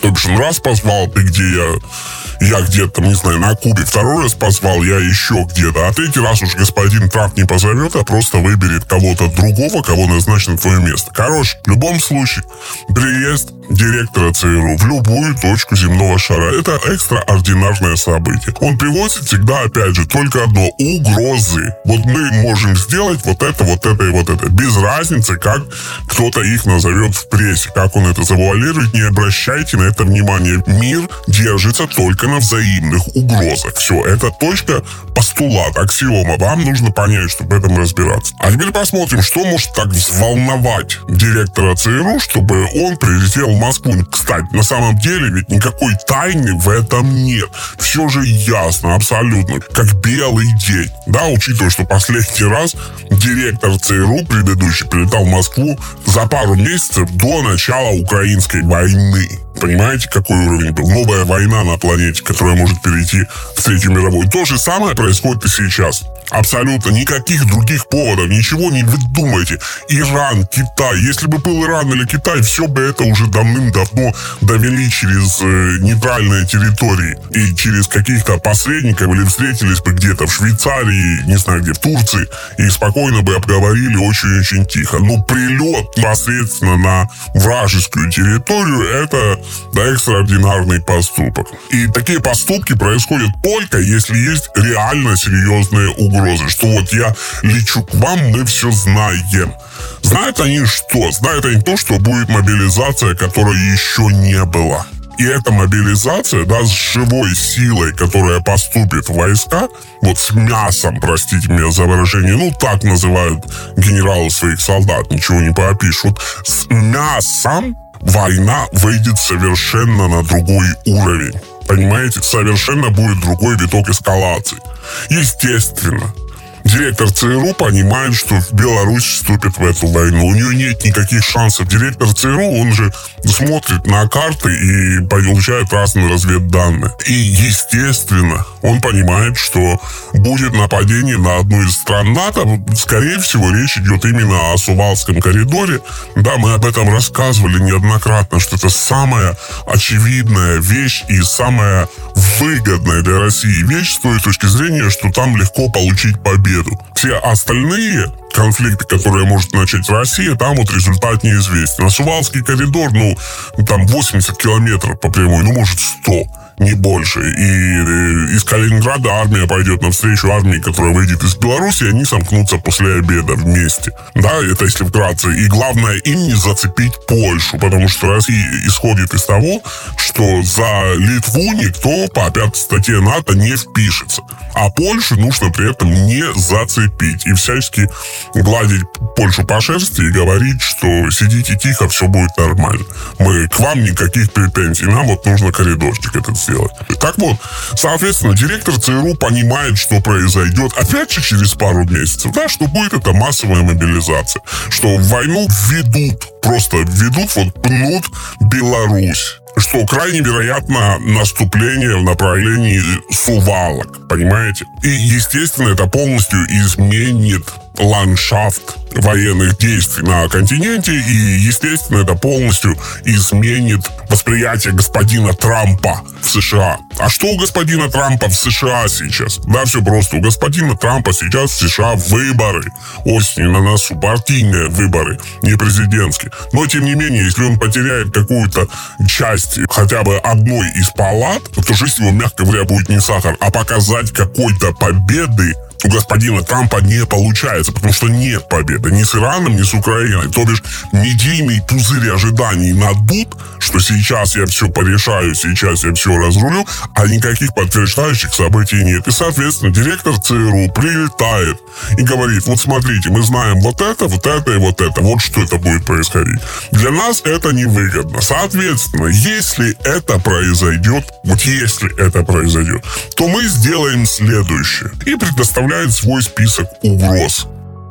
То бишь он раз позвал, ты где, я где-то, не знаю, на Кубе. Второй раз позвал, я еще где-то. А третий раз уж господин Трамп не позовет, а просто выберет кого-то другого, кого назначит на твое место. Короче, в любом случае, приезд директора ЦРУ в любую точку земного шара — это экстраординарное событие. Он привозит всегда, опять же, только одно — угрозы. Вот мы можем сделать вот это и вот это. Без разницы, как кто-то их назовет в прессе, как он это завуалирует, не обращайте на это внимания. Мир держится только на взаимных угрозах. Все, это точка, постулат, аксиома. Вам нужно понять, чтобы в этом разбираться. А теперь посмотрим, что может так взволновать директора ЦРУ, чтобы он прилетел в Москву. Кстати, на самом деле ведь никакой тайны в этом нет. Все же ясно, абсолютно, как белый день. Да, учитывая, что последний раз директор ЦРУ предыдущий прилетал в Москву за пару месяцев до начала украинской войны. Понимаете, какой уровень был? Новая война на планете, которая может перейти в Третью мировую. То же самое происходит и сейчас. Абсолютно никаких других поводов, ничего не выдумайте. Иран, Китай. Если бы был Иран или Китай, все бы это уже давным-давно довели через нейтральные территории и через каких-то посредников, или встретились бы где-то в Швейцарии, не знаю где, в Турции, и спокойно бы обговорили очень-очень тихо. Но прилет непосредственно на вражескую территорию — это экстраординарный поступок. И такие поступки происходят только если есть реально серьезные угрозы. Что вот я лечу к вам, мы все знаем. Знают они что? Знают они то, что будет мобилизация, которой еще не было. И эта мобилизация, да, с живой силой, которая поступит в войска, вот с мясом, простите меня за выражение, ну так называют генералы своих солдат, ничего не поопишешь. Вот с мясом война выйдет совершенно на другой уровень. Понимаете, совершенно будет другой виток эскалации. Естественно, директор ЦРУ понимает, что Беларусь вступит в эту войну. У нее нет никаких шансов. Директор ЦРУ, он же смотрит на карты и получает разные разведданные. И, естественно, он понимает, что будет нападение на одну из стран НАТО. Скорее всего, речь идет именно о Сувалском коридоре. Да, мы об этом рассказывали неоднократно, что это самая очевидная вещь и самая выгодная для России вещь с той точки зрения, что там легко получить победу. Все остальные конфликты, которые может начать Россия, там вот результат неизвестен. А Сувалский коридор, там 80 километров по прямой, может 100. Не больше. И из Калининграда армия пойдет навстречу армии, которая выйдет из Беларуси, и они сомкнутся после обеда вместе. Да, это если вкратце. И главное, им не зацепить Польшу, потому что Россия исходит из того, что за Литву никто по 5 статье НАТО не впишется. А Польшу нужно при этом не зацепить. И всячески гладить Польшу по шерсти и говорить, что сидите тихо, все будет нормально. Мы к вам никаких претензий. Нам вот нужно коридорчик этот сделать. Так вот, соответственно, директор ЦРУ понимает, что произойдет, опять же, через пару месяцев, да, что будет это массовая мобилизация, что в войну просто введут, пнут Беларусь, что крайне вероятно наступление в направлении Сувалок, понимаете? И, естественно, это полностью изменит ландшафт военных действий на континенте, и, естественно, это полностью изменит восприятие господина Трампа в США. А что у господина Трампа в США сейчас? Да, все просто. У господина Трампа сейчас в США выборы. Осенью на носу партийные выборы, не президентские. Но, тем не менее, если он потеряет какую-то часть хотя бы одной из палат, то жизнь его, мягко говоря, будет не сахар. А показать какой-то победы у господина Трампа не получается, потому что нет победы ни с Ираном, ни с Украиной. То бишь, медийный пузырь ожиданий надут, что сейчас я все порешаю, сейчас я все разрулю, а никаких подтверждающих событий нет. И, соответственно, директор ЦРУ прилетает и говорит: вот смотрите, мы знаем вот это и вот это. Вот что это будет происходить. Для нас это невыгодно. Соответственно, если это произойдет, то мы сделаем следующее. И предоставляет свой список угроз.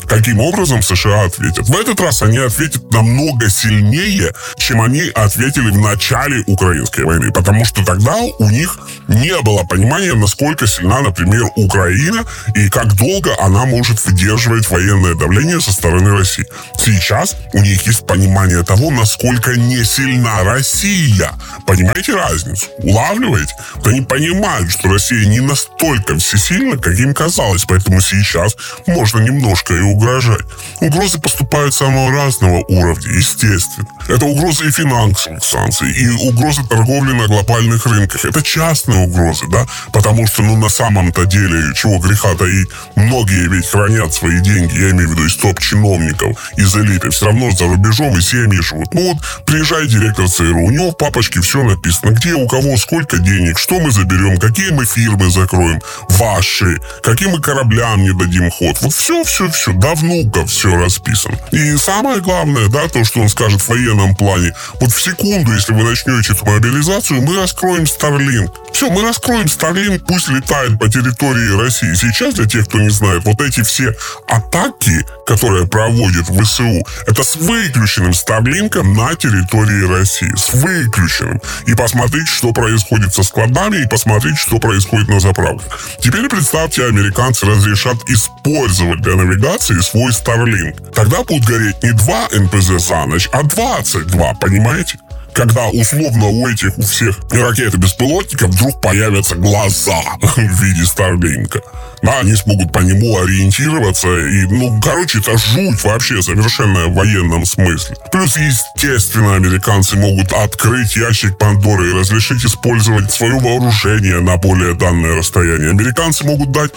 Каким образом США ответят? В этот раз они ответят намного сильнее, чем они ответили в начале украинской войны, потому что тогда у них не было понимания, насколько сильна, например, Украина и как долго она может выдерживать военное давление со стороны России. Сейчас у них есть понимание того, насколько не сильна Россия. Понимаете разницу? Улавливаете? Вот они понимают, что Россия не настолько всесильна, как им казалось, поэтому сейчас можно немножко и угрожать. Угрозы поступают самого разного уровня, естественно. Это угрозы и финансовых санкций, и угрозы торговли на глобальных рынках. Это частные угрозы, да? Потому что, на самом-то деле, чего греха таить, многие ведь хранят свои деньги, я имею в виду из топ-чиновников, из элиты, все равно за рубежом и семьи живут. Приезжает директор ЦРУ, у него в папочке все написано, где, у кого, сколько денег, что мы заберем, какие мы фирмы закроем, ваши, каким мы кораблям не дадим ход. Вот все, давнука все расписано. И самое главное, да, то, что он скажет в военном плане, вот в секунду, если вы начнете эту мобилизацию, мы раскроем Starlink. Все, мы раскроем Starlink, пусть летает по территории России. Сейчас, для тех, кто не знает, вот эти все атаки, которые проводит ВСУ, это с выключенным Starlink на территории России. С выключенным. И посмотрите, что происходит со складами, и посмотрите, что происходит на заправках. Теперь представьте, американцы разрешат использовать для навигации свой Starlink. Тогда будут гореть не 2 НПЗ за ночь, а 22, понимаете? Когда условно у всех ракет и беспилотников вдруг появятся глаза в виде Старлинка. Да, они смогут по нему ориентироваться. И, это жуть вообще совершенно в военном смысле. Плюс, естественно, американцы могут открыть ящик Пандоры и разрешить использовать свое вооружение на более данное расстояние. Американцы могут дать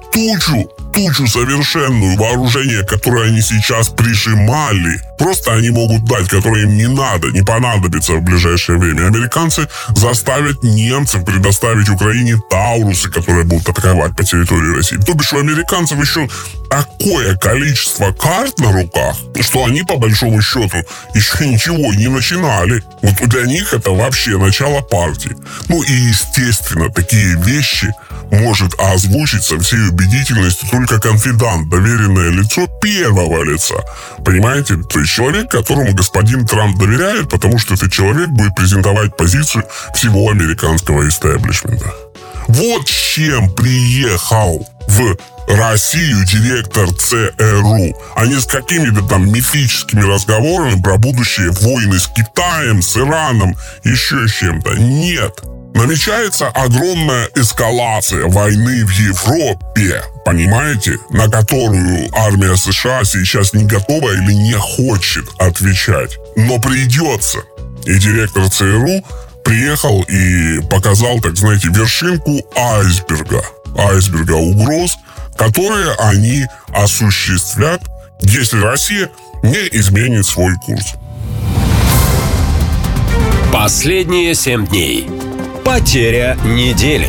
тучу совершенную вооружение, которое они сейчас прижимали. Просто они могут дать, которое им не надо, не понадобится в ближайшее время. Американцы заставят немцев предоставить Украине Таурусы, которые будут атаковать по территории России. То бишь у американцев еще такое количество карт на руках, что они, по большому счету, еще ничего не начинали. Вот для них это вообще начало партии. И, естественно, такие вещи может озвучить со всей убедительностью только конфидант, доверенное лицо первого лица. Понимаете? То есть человек, которому господин Трамп доверяет, потому что этот человек будет презентовать позицию всего американского истеблишмента. Вот с чем приехал в Россию директор ЦРУ, а не с какими-то там мифическими разговорами про будущие войны с Китаем, с Ираном, еще с чем-то. Нет. Намечается огромная эскалация войны в Европе, понимаете, на которую армия США сейчас не готова или не хочет отвечать. Но придется. И директор ЦРУ приехал и показал, вершинку айсберга угроз, которые они осуществят, если Россия не изменит свой курс. Последние 7 дней. Потеря недели.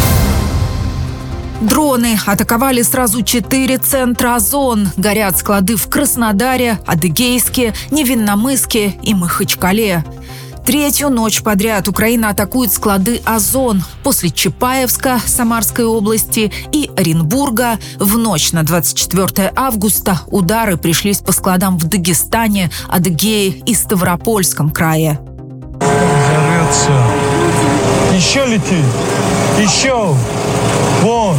Дроны атаковали сразу 4 центра Озон. Горят склады в Краснодаре, Адыгейске, Невинномысске и Махачкале. 3-ю ночь подряд Украина атакует склады Озон. После Чапаевска, Самарской области и Оренбурга в ночь на 24 августа удары пришлись по складам в Дагестане, Адыгее и Ставропольском крае. Взорвется. Еще летит. Еще. Вон.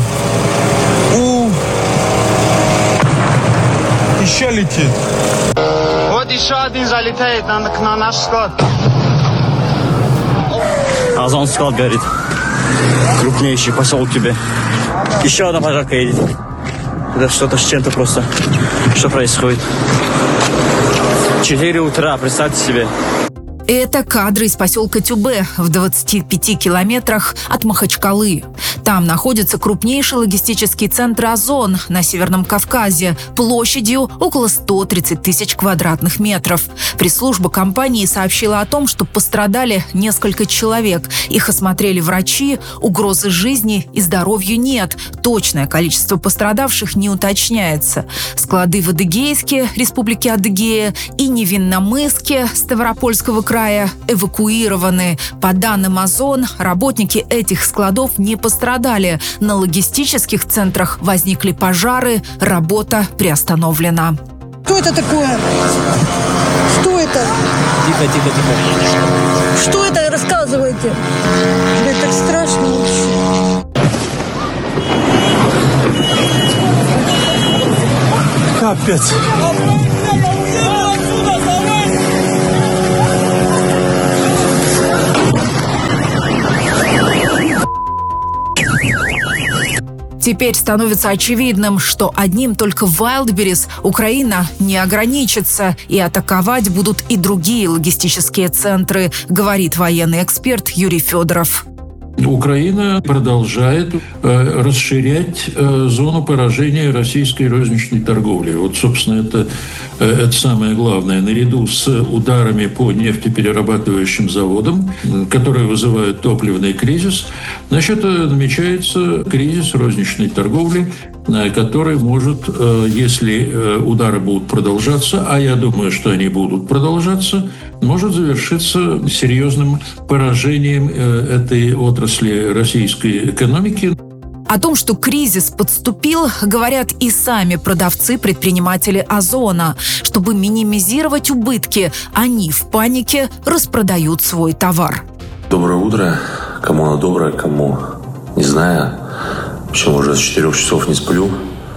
Еще летит. Вот еще один залетает на наш склад. Озон склад горит. Крупнейший поселок тебе. Еще одна пожарка едет. Это что-то с чем-то просто. Что происходит? 4 утра, представьте себе. Это кадры из поселка Тюбе в 25 километрах от Махачкалы. Там находится крупнейший логистический центр Озон на Северном Кавказе площадью около 130 тысяч квадратных метров. Пресс-служба компании сообщила о том, что пострадали несколько человек. Их осмотрели врачи, угрозы жизни и здоровью нет. Точное количество пострадавших не уточняется. Склады в Адыгейске, Республике Адыгея, и Невинномысске, Ставропольского края края эвакуированы. По данным Озон, работники этих складов не пострадали. На логистических центрах возникли пожары, работа приостановлена. Что это такое? Что это? Тихо. Что это? Рассказывайте. Мне так страшно вообще. Капец. Теперь становится очевидным, что одним только Wildberries Украина не ограничится, и атаковать будут и другие логистические центры, говорит военный эксперт Юрий Федоров. Украина продолжает расширять зону поражения российской розничной торговли. Вот, собственно, это самое главное. Наряду с ударами по нефтеперерабатывающим заводам, которые вызывают топливный кризис, намечается кризис розничной торговли, который может, если удары будут продолжаться, а я думаю, что они будут продолжаться, может завершиться серьезным поражением этой отрасли российской экономики. О том, что кризис подступил, говорят и сами продавцы-предприниматели Озона. Чтобы минимизировать убытки, они в панике распродают свой товар. Доброе утро. Кому оно доброе, кому не знаю. В общем, уже с 4 часов не сплю.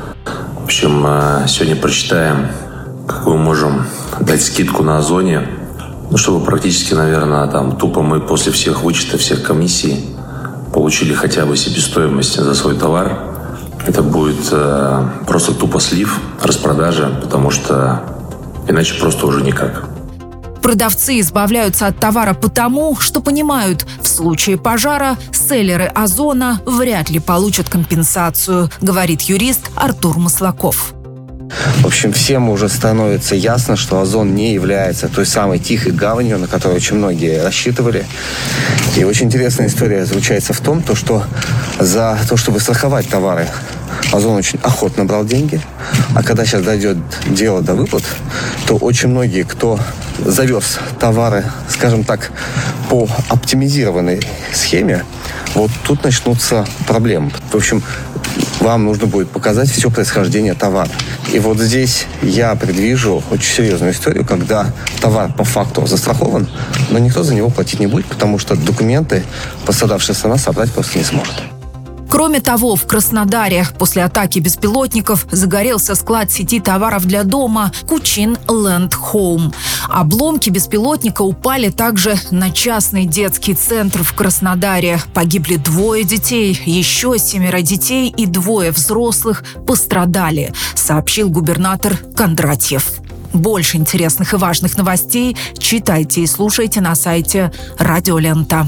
В общем, сегодня прочитаем, какую можем дать скидку на Озоне. Чтобы практически, наверное, тупо мы после всех вычетов, всех комиссий получили хотя бы себестоимость за свой товар. Это будет просто тупо слив, распродажа, потому что иначе просто уже никак. Продавцы избавляются от товара потому, что понимают, в случае пожара селлеры Озона вряд ли получат компенсацию, говорит юрист Артур Маслаков. В общем, всем уже становится ясно, что Озон не является той самой тихой гаванью, на которую очень многие рассчитывали. И очень интересная история заключается в том, что за то, чтобы страховать товары, Озон очень охотно брал деньги. А когда сейчас дойдет дело до выплат, то очень многие, кто завез товары, скажем так, по оптимизированной схеме, вот тут начнутся проблемы. В общем, вам нужно будет показать все происхождение товара. И вот здесь я предвижу очень серьезную историю, когда товар по факту застрахован, но никто за него платить не будет, потому что документы пострадавшая страна собрать просто не сможет. Кроме того, в Краснодаре после атаки беспилотников загорелся склад сети товаров для дома Кучин Land Home. Обломки беспилотника упали также на частный детский центр в Краснодаре. Погибли 2 детей, еще 7 детей и 2 взрослых пострадали, сообщил губернатор Кондратьев. Больше интересных и важных новостей читайте и слушайте на сайте Радио Лента.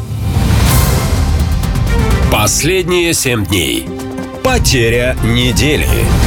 Последние 7 дней. Потеря недели.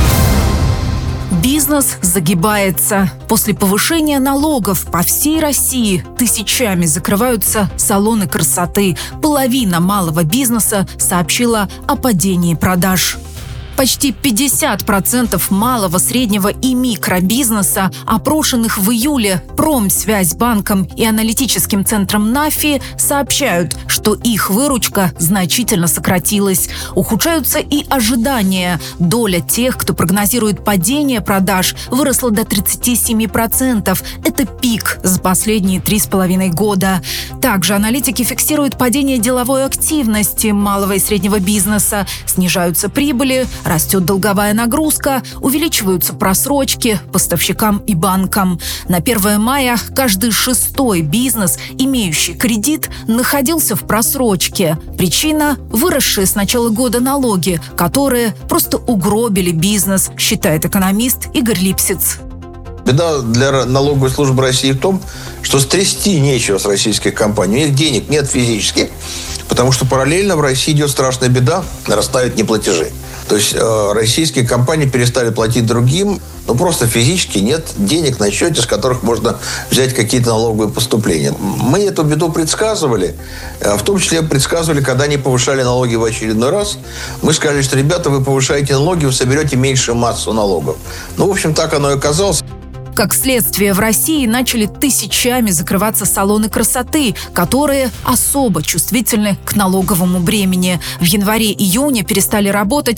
Бизнес загибается. После повышения налогов по всей России тысячами закрываются салоны красоты. Половина малого бизнеса сообщила о падении продаж. Почти 50% малого, среднего и микробизнеса, опрошенных в июле Промсвязьбанком и аналитическим центром НАФИ, сообщают, что их выручка значительно сократилась. Ухудшаются и ожидания. Доля тех, кто прогнозирует падение продаж, выросла до 37%. Это пик за последние 3,5 года. Также аналитики фиксируют падение деловой активности малого и среднего бизнеса. Снижаются прибыли, растет долговая нагрузка, увеличиваются просрочки поставщикам и банкам. На 1 мая каждый 6-й бизнес, имеющий кредит, находился в просрочке. Причина – выросшие с начала года налоги, которые просто угробили бизнес, считает экономист Игорь Липсиц. Беда для налоговой службы России в том, что стрясти нечего с российских компаний. У них денег нет физически, потому что параллельно в России идет страшная беда, нарастают неплатежи. То есть российские компании перестали платить другим, но просто физически нет денег на счете, с которых можно взять какие-то налоговые поступления. Мы эту беду предсказывали, в том числе предсказывали, когда они повышали налоги в очередной раз. Мы сказали, что, ребята, вы повышаете налоги, вы соберете меньшую массу налогов. Ну, в общем, так оно и оказалось. Как следствие, в России начали тысячами закрываться салоны красоты, которые особо чувствительны к налоговому бремени. В январе-июне перестали работать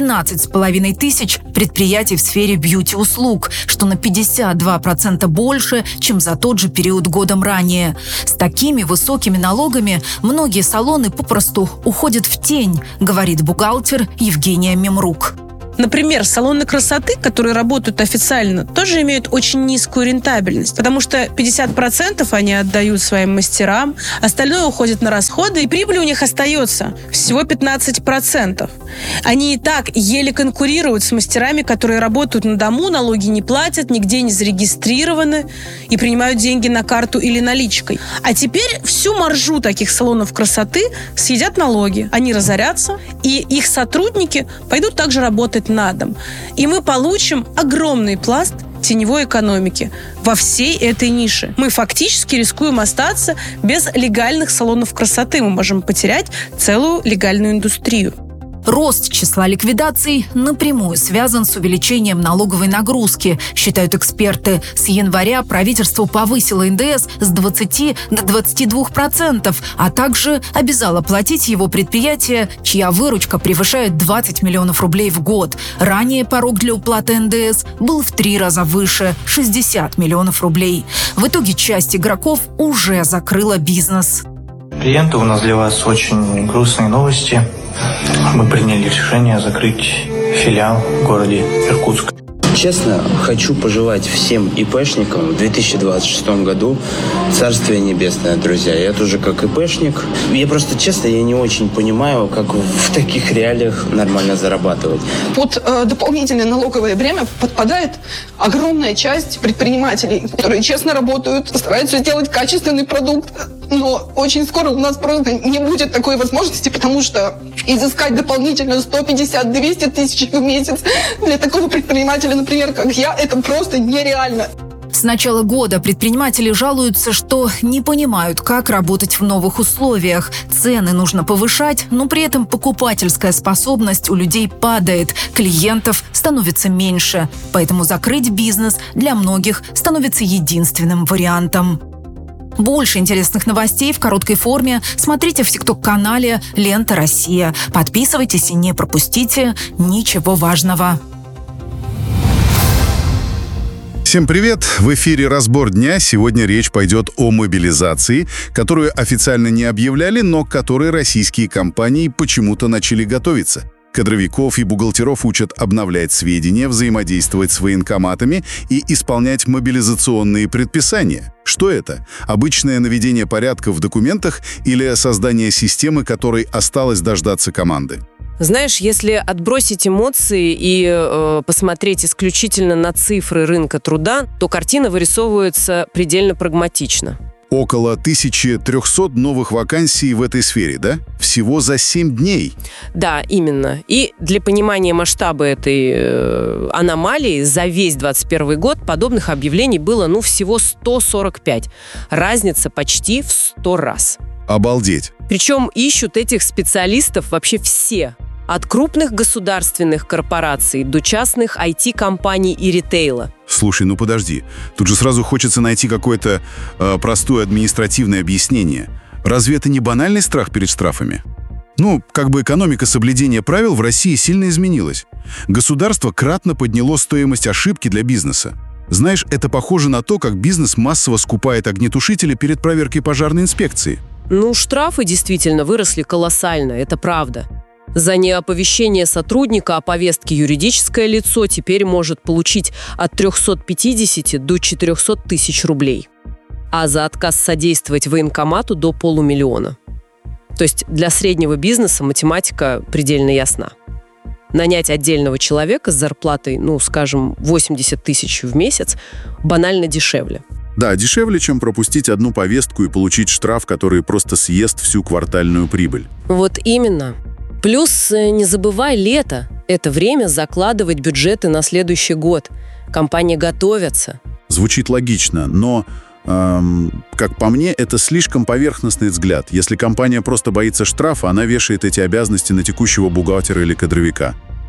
12,5 тысяч предприятий в сфере бьюти-услуг, что на 52% больше, чем за тот же период годом ранее. С такими высокими налогами многие салоны попросту уходят в тень, говорит бухгалтер Евгения Мемрук. Например, салоны красоты, которые работают официально, тоже имеют очень низкую рентабельность, потому что 50% они отдают своим мастерам, остальное уходит на расходы, и прибыль у них остается всего 15%. Они и так еле конкурируют с мастерами, которые работают на дому, налоги не платят, нигде не зарегистрированы и принимают деньги на карту или наличкой. А теперь всю маржу таких салонов красоты съедят налоги. Они разорятся, и их сотрудники пойдут также работать на дом. И мы получим огромный пласт теневой экономики во всей этой нише. Мы фактически рискуем остаться без легальных салонов красоты. Мы можем потерять целую легальную индустрию. Рост числа ликвидаций напрямую связан с увеличением налоговой нагрузки, считают эксперты. С января правительство повысило НДС с 20 до 22%, а также обязало платить его предприятия, чья выручка превышает 20 миллионов рублей в год. Ранее порог для уплаты НДС был в 3 раза выше – 60 миллионов рублей. В итоге часть игроков уже закрыла бизнес. Клиенты, у нас для вас очень грустные новости. Мы приняли решение закрыть филиал в городе Иркутск. Честно, хочу пожелать всем ИПшникам в 2026 году царствие небесное, друзья. Я тоже как ИПшник. Я просто, честно, я не очень понимаю, как в таких реалиях нормально зарабатывать. Под дополнительное налоговое бремя подпадает огромная часть предпринимателей, которые честно работают, стараются сделать качественный продукт. Но очень скоро у нас просто не будет такой возможности, потому что изыскать дополнительно 150-200 тысяч в месяц для такого предпринимателя, например, как я, это просто нереально. С начала года предприниматели жалуются, что не понимают, как работать в новых условиях. Цены нужно повышать, но при этом покупательская способность у людей падает, клиентов становится меньше. Поэтому закрыть бизнес для многих становится единственным вариантом. Больше интересных новостей в короткой форме смотрите в ТикТок-канале «Лента Россия». Подписывайтесь и не пропустите ничего важного. Всем привет! В эфире «Разбор дня». Сегодня речь пойдет о мобилизации, которую официально не объявляли, но к которой российские компании почему-то начали готовиться. Кадровиков и бухгалтеров учат обновлять сведения, взаимодействовать с военкоматами и исполнять мобилизационные предписания. Что это? Обычное наведение порядка в документах или создание системы, которой осталось дождаться команды? Знаешь, если отбросить эмоции и посмотреть исключительно на цифры рынка труда, то картина вырисовывается предельно прагматично. Около 1300 новых вакансий в этой сфере, да? Всего за 7 дней. Да, именно. И для понимания масштаба этой аномалии за весь 2021 год подобных объявлений было, всего 145. Разница почти в 100 раз. Обалдеть. Причем ищут этих специалистов вообще все. От крупных государственных корпораций до частных IT-компаний и ритейла. Слушай, подожди. Тут же сразу хочется найти какое-то простое административное объяснение. Разве это не банальный страх перед штрафами? Экономика соблюдения правил в России сильно изменилась. Государство кратно подняло стоимость ошибки для бизнеса. Знаешь, это похоже на то, как бизнес массово скупает огнетушители перед проверкой пожарной инспекции. Штрафы действительно выросли колоссально, это правда. За неоповещение сотрудника о повестке юридическое лицо теперь может получить от 350 до 400 тысяч рублей. А за отказ содействовать военкомату до 500 000. То есть для среднего бизнеса математика предельно ясна. Нанять отдельного человека с зарплатой, 80 тысяч в месяц, банально дешевле. Да, дешевле, чем пропустить одну повестку и получить штраф, который просто съест всю квартальную прибыль. Вот именно. Плюс не забывай лето. Это время закладывать бюджеты на следующий год. Компании готовятся. Звучит логично, но, как по мне, это слишком поверхностный взгляд. Если компания просто боится штрафа, она вешает эти обязанности на текущего бухгалтера или кадровика.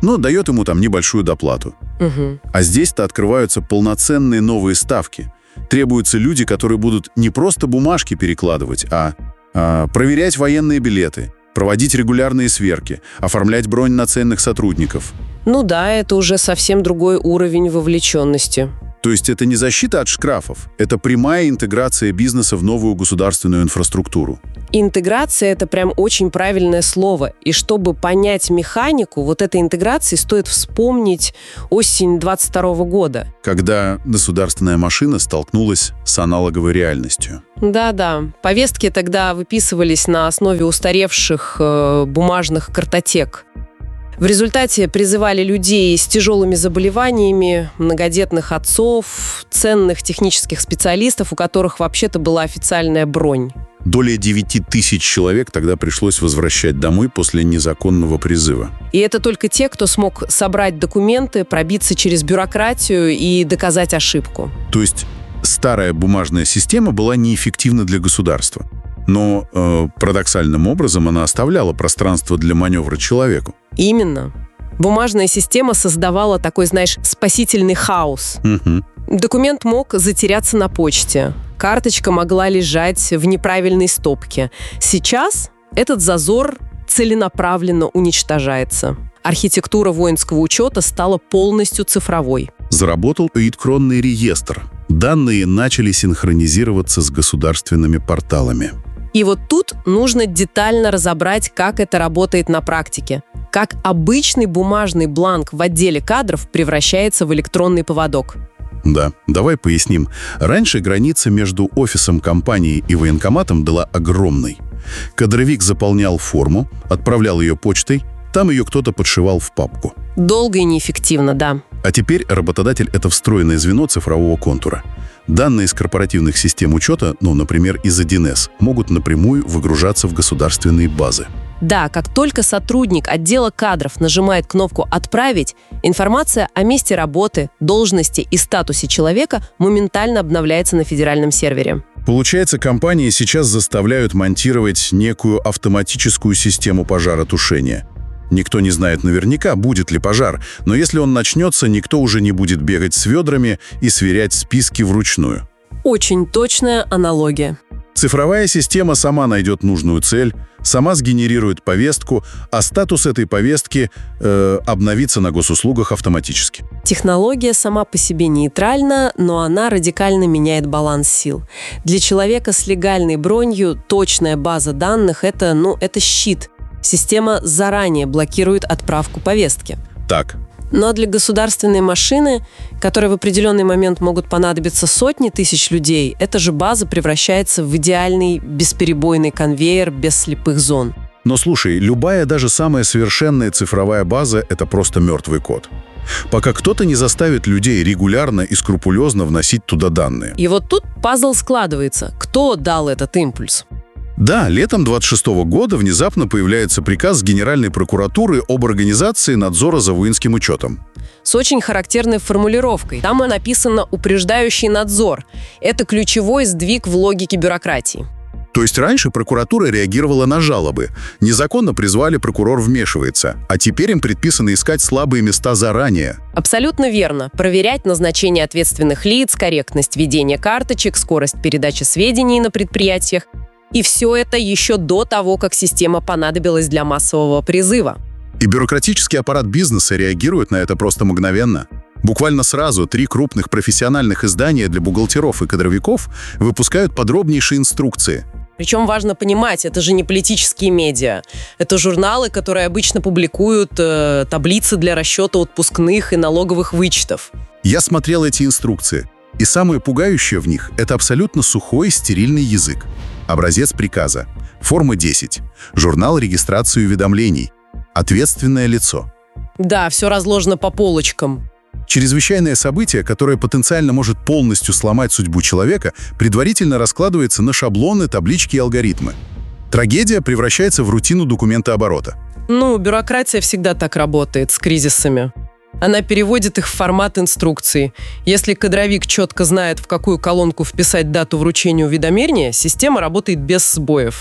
но дает ему там небольшую доплату. А здесь-то открываются полноценные новые ставки. Требуются люди, которые будут не просто бумажки перекладывать, а проверять военные билеты, проводить регулярные сверки, оформлять бронь на ценных сотрудников. Ну да, это уже совсем другой уровень вовлеченности. То есть это не защита от штрафов, это прямая интеграция бизнеса в новую государственную инфраструктуру. Интеграция – это прям очень правильное слово. И чтобы понять механику вот этой интеграции, стоит вспомнить осень 22 года. Когда государственная машина столкнулась с аналоговой реальностью. Да-да. Повестки тогда выписывались на основе устаревших бумажных картотек. В результате призывали людей с тяжелыми заболеваниями, многодетных отцов, ценных технических специалистов, у которых вообще-то была официальная бронь. Более 9 тысяч человек тогда пришлось возвращать домой после незаконного призыва. И это только те, кто смог собрать документы, пробиться через бюрократию и доказать ошибку. То есть старая бумажная система была неэффективна для государства. Но парадоксальным образом она оставляла пространство для маневра человеку. Именно. Бумажная система создавала такой, знаешь, спасительный хаос. Документ мог затеряться на почте. Карточка могла лежать в неправильной стопке. Сейчас этот зазор целенаправленно уничтожается. Архитектура воинского учета стала полностью цифровой. Заработал электронный реестр. Данные начали синхронизироваться с государственными порталами. И вот тут нужно детально разобрать, как это работает на практике. Как обычный бумажный бланк в отделе кадров превращается в электронный поводок. Да, давай поясним. Раньше граница между офисом компании и военкоматом была огромной. Кадровик заполнял форму, отправлял ее почтой, там ее кто-то подшивал в папку. Долго и неэффективно, да. А теперь работодатель – это встроенное звено цифрового контура. Данные из корпоративных систем учета, например, из 1С, могут напрямую выгружаться в государственные базы. Да, как только сотрудник отдела кадров нажимает кнопку «Отправить», информация о месте работы, должности и статусе человека моментально обновляется на федеральном сервере. Получается, компании сейчас заставляют монтировать некую автоматическую систему пожаротушения. Никто не знает наверняка, будет ли пожар, но если он начнется, никто уже не будет бегать с ведрами и сверять списки вручную. Очень точная аналогия. Цифровая система сама найдет нужную цель, сама сгенерирует повестку, а статус этой повестки обновится на госуслугах автоматически. Технология сама по себе нейтральна, но она радикально меняет баланс сил. Для человека с легальной бронью точная база данных – это щит. Система заранее блокирует отправку повестки. Так. Но для государственной машины, которой в определенный момент могут понадобиться сотни тысяч людей, эта же база превращается в идеальный бесперебойный конвейер без слепых зон. Но слушай, любая, даже самая совершенная цифровая база – это просто мертвый код. Пока кто-то не заставит людей регулярно и скрупулезно вносить туда данные. И вот тут пазл складывается. Кто дал этот импульс? Да, летом 26 года внезапно появляется приказ Генеральной прокуратуры об организации надзора за воинским учетом. С очень характерной формулировкой. Там написано «упреждающий надзор». Это ключевой сдвиг в логике бюрократии. То есть раньше прокуратура реагировала на жалобы. Незаконно призвали, прокурор вмешивается. А теперь им предписано искать слабые места заранее. Абсолютно верно. Проверять назначение ответственных лиц, корректность ведения карточек, скорость передачи сведений на предприятиях. И все это еще до того, как система понадобилась для массового призыва. И бюрократический аппарат бизнеса реагирует на это просто мгновенно. Буквально сразу 3 крупных профессиональных издания для бухгалтеров и кадровиков выпускают подробнейшие инструкции. Причем важно понимать, это же не политические медиа. Это журналы, которые обычно публикуют таблицы для расчета отпускных и налоговых вычетов. Я смотрел эти инструкции. И самое пугающее в них – это абсолютно сухой, стерильный язык. Образец приказа. Форма 10. Журнал регистрации уведомлений. Ответственное лицо. Да, все разложено по полочкам. Чрезвычайное событие, которое потенциально может полностью сломать судьбу человека, предварительно раскладывается на шаблоны, таблички и алгоритмы. Трагедия превращается в рутину документооборота. Бюрократия всегда так работает с кризисами. Она переводит их в формат инструкции. Если кадровик четко знает, в какую колонку вписать дату вручения уведомления, система работает без сбоев.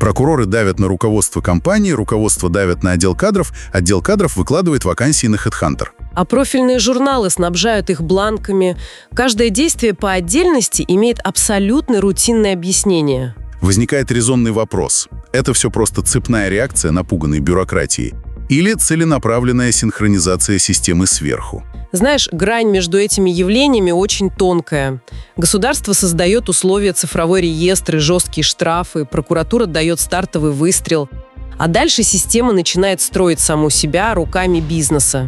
Прокуроры давят на руководство компании, руководство давят на отдел кадров выкладывает вакансии на HeadHunter. А профильные журналы снабжают их бланками. Каждое действие по отдельности имеет абсолютно рутинное объяснение. Возникает резонный вопрос. Это все просто цепная реакция напуганной бюрократии? Или целенаправленная синхронизация системы сверху? Знаешь, грань между этими явлениями очень тонкая. Государство создает условия, цифровой реестр и жесткие штрафы, прокуратура дает стартовый выстрел, а дальше система начинает строить саму себя руками бизнеса.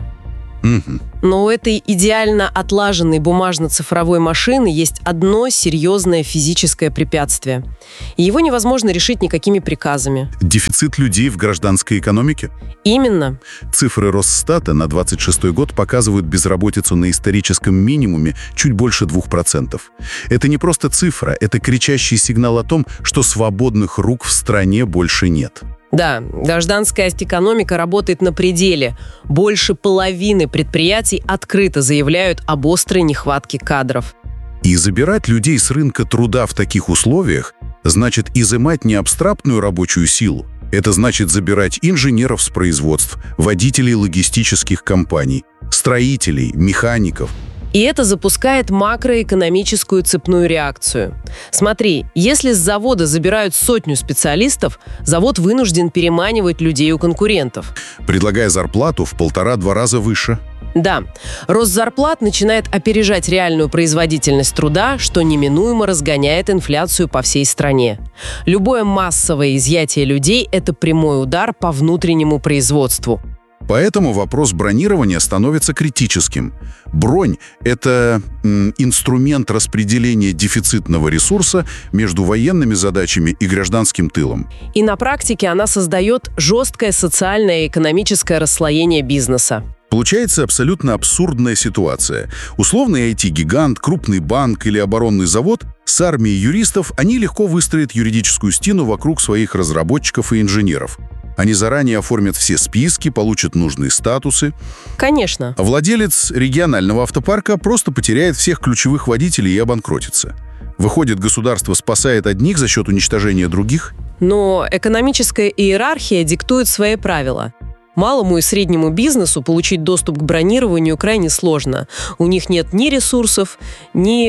Но у этой идеально отлаженной бумажно-цифровой машины есть одно серьезное физическое препятствие. И его невозможно решить никакими приказами. Дефицит людей в гражданской экономике? Именно. Цифры Росстата на 26 год показывают безработицу на историческом минимуме чуть больше 2%. Это не просто цифра, это кричащий сигнал о том, что свободных рук в стране больше нет. Да, гражданская экономика работает на пределе. Больше половины предприятий открыто заявляют об острой нехватке кадров. И забирать людей с рынка труда в таких условиях значит изымать не абстрактную рабочую силу. Это значит забирать инженеров с производств, водителей логистических компаний, строителей, механиков. И это запускает макроэкономическую цепную реакцию. Смотри, если с завода забирают 100 специалистов, завод вынужден переманивать людей у конкурентов. Предлагая зарплату в 1,5-2 раза выше. Да, рост зарплат начинает опережать реальную производительность труда, что неминуемо разгоняет инфляцию по всей стране. Любое массовое изъятие людей – это прямой удар по внутреннему производству. Поэтому вопрос бронирования становится критическим. Бронь – это инструмент распределения дефицитного ресурса между военными задачами и гражданским тылом. И на практике она создает жесткое социальное и экономическое расслоение бизнеса. Получается абсолютно абсурдная ситуация. Условный IT-гигант, крупный банк или оборонный завод с армией юристов, они легко выстроят юридическую стену вокруг своих разработчиков и инженеров. Они заранее оформят все списки, получат нужные статусы. Конечно. А владелец регионального автопарка просто потеряет всех ключевых водителей и обанкротится. Выходит, государство спасает одних за счет уничтожения других? Но экономическая иерархия диктует свои правила. Малому и среднему бизнесу получить доступ к бронированию крайне сложно. У них нет ни ресурсов, ни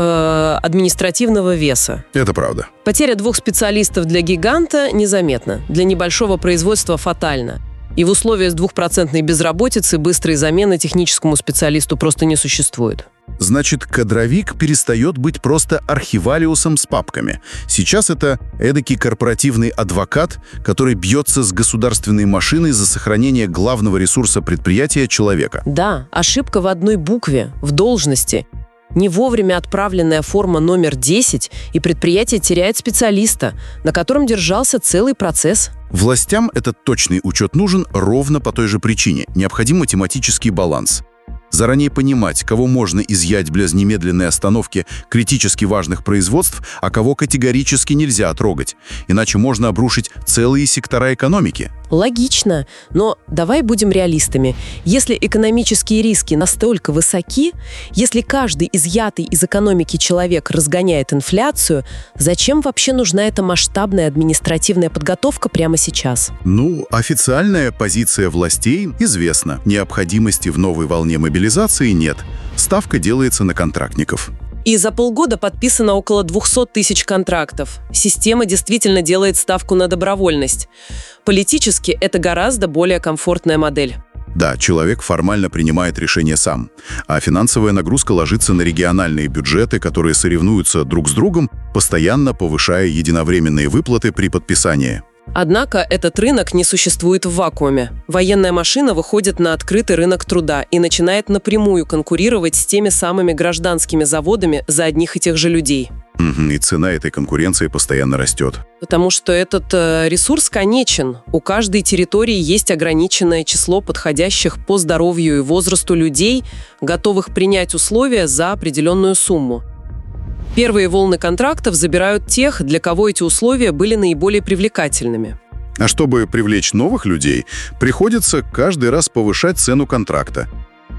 административного веса. Это правда. Потеря 2 специалистов для гиганта незаметна. Для небольшого производства фатальна. И в условиях 2% безработицы быстрой замены техническому специалисту просто не существует. Значит, кадровик перестает быть просто архивариусом с папками. Сейчас это эдакий корпоративный адвокат, который бьется с государственной машиной за сохранение главного ресурса предприятия — человека. Да, ошибка в одной букве, в должности. Не вовремя отправленная форма номер 10, и предприятие теряет специалиста, на котором держался целый процесс. Властям этот точный учет нужен ровно по той же причине. Необходим математический баланс. Заранее понимать, кого можно изъять без немедленной остановки критически важных производств, а кого категорически нельзя трогать. Иначе можно обрушить целые сектора экономики. Логично, но давай будем реалистами. Если экономические риски настолько высоки, если каждый изъятый из экономики человек разгоняет инфляцию, зачем вообще нужна эта масштабная административная подготовка прямо сейчас? Ну, официальная позиция властей известна. Необходимости в новой волне мобилизации нет. Ставка делается на контрактников. И за полгода подписано около 200 тысяч контрактов. Система действительно делает ставку на добровольность. Политически это гораздо более комфортная модель. Да, человек формально принимает решение сам. А финансовая нагрузка ложится на региональные бюджеты, которые соревнуются друг с другом, постоянно повышая единовременные выплаты при подписании. Однако этот рынок не существует в вакууме. Военная машина выходит на открытый рынок труда и начинает напрямую конкурировать с теми самыми гражданскими заводами за одних и тех же людей. И цена этой конкуренции постоянно растет. Потому что этот ресурс конечен. У каждой территории есть ограниченное число подходящих по здоровью и возрасту людей, готовых принять условия за определенную сумму. Первые волны контрактов забирают тех, для кого эти условия были наиболее привлекательными. А чтобы привлечь новых людей, приходится каждый раз повышать цену контракта.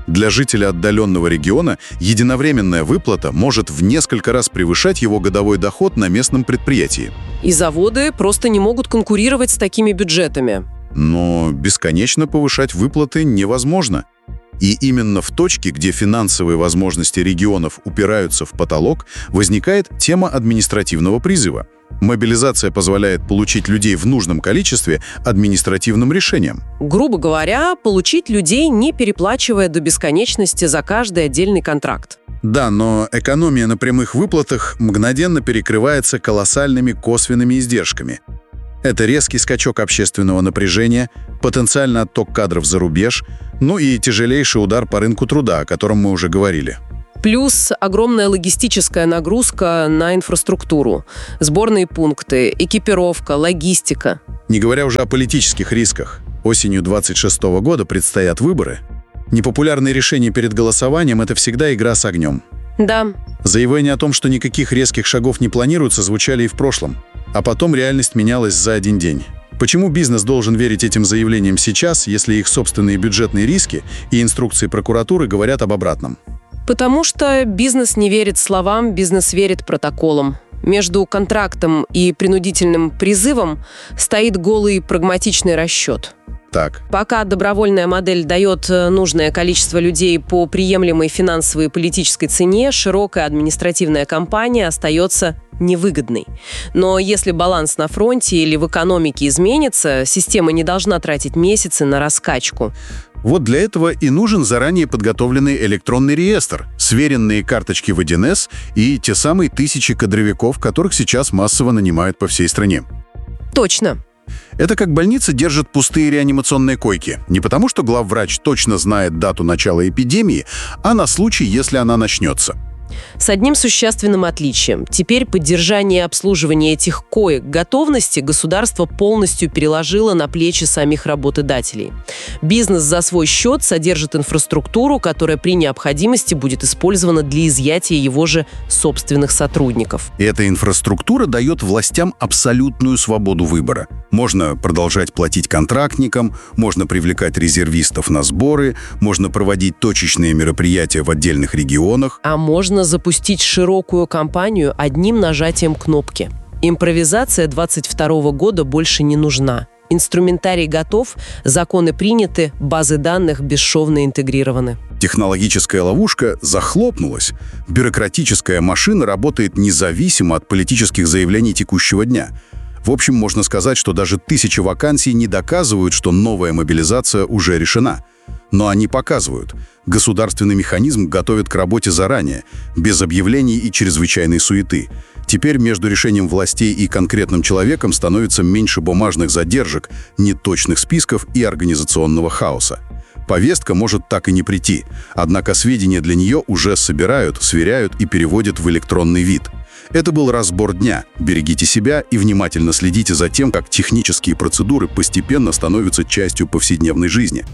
Для жителя отдаленного региона единовременная выплата может в несколько раз превышать его годовой доход на местном предприятии. И заводы просто не могут конкурировать с такими бюджетами. Но бесконечно повышать выплаты невозможно. И именно в точке, где финансовые возможности регионов упираются в потолок, возникает тема административного призыва. Мобилизация позволяет получить людей в нужном количестве административным решением. Грубо говоря, получить людей, не переплачивая до бесконечности за каждый отдельный контракт. Да, но экономия на прямых выплатах мгновенно перекрывается колоссальными косвенными издержками. Это резкий скачок общественного напряжения, потенциальный отток кадров за рубеж, ну и тяжелейший удар по рынку труда, о котором мы уже говорили. Плюс огромная логистическая нагрузка на инфраструктуру. Сборные пункты, экипировка, логистика. Не говоря уже о политических рисках. Осенью 2026 года предстоят выборы. Непопулярные решения перед голосованием – это всегда игра с огнем. Да. Заявления о том, что никаких резких шагов не планируется, звучали и в прошлом. А потом реальность менялась за один день. Почему бизнес должен верить этим заявлениям сейчас, если их собственные бюджетные риски и инструкции прокуратуры говорят об обратном? Потому что бизнес не верит словам, бизнес верит протоколам. Между контрактом и принудительным призывом стоит голый прагматичный расчет. Так. Пока добровольная модель дает нужное количество людей по приемлемой финансовой и политической цене, широкая административная кампания остается невыгодной. Но если баланс на фронте или в экономике изменится, система не должна тратить месяцы на раскачку. Вот для этого и нужен заранее подготовленный электронный реестр, сверенные карточки в 1С и те самые тысячи кадровиков, которых сейчас массово нанимают по всей стране. Точно. Это как больница держит пустые реанимационные койки. Не потому, что главврач точно знает дату начала эпидемии, а на случай, если она начнется. С одним существенным отличием. Теперь поддержание и обслуживание этих коек готовности государство полностью переложило на плечи самих работодателей. Бизнес за свой счет содержит инфраструктуру, которая при необходимости будет использована для изъятия его же собственных сотрудников. И эта инфраструктура дает властям абсолютную свободу выбора. Можно продолжать платить контрактникам, можно привлекать резервистов на сборы, можно проводить точечные мероприятия в отдельных регионах. А можно запустить широкую кампанию одним нажатием кнопки. Импровизация 2022 года больше не нужна. Инструментарий готов, законы приняты, базы данных бесшовно интегрированы. Технологическая ловушка захлопнулась. Бюрократическая машина работает независимо от политических заявлений текущего дня. В общем, можно сказать, что даже 1000 вакансий не доказывают, что новая мобилизация уже решена. Но они показывают. Государственный механизм готовит к работе заранее, без объявлений и чрезвычайной суеты. Теперь между решением властей и конкретным человеком становится меньше бумажных задержек, неточных списков и организационного хаоса. Повестка может так и не прийти, однако сведения для нее уже собирают, сверяют и переводят в электронный вид. Это был разбор дня. Берегите себя и внимательно следите за тем, как технические процедуры постепенно становятся частью повседневной жизни.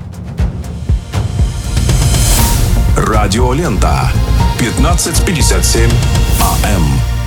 Радиолента. 15:57 АМ.